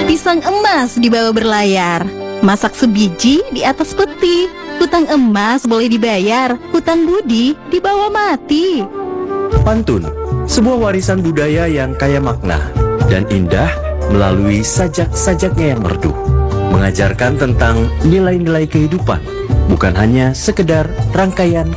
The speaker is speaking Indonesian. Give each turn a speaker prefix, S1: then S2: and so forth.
S1: Pisang emas dibawa berlayar, masak sebiji di atas peti. Hutang emas boleh dibayar, hutang budi dibawa mati.
S2: Pantun, sebuah warisan budaya yang kaya makna dan indah melalui sajak-sajaknya yang merdu, mengajarkan tentang nilai-nilai kehidupan, bukan hanya sekedar rangkaian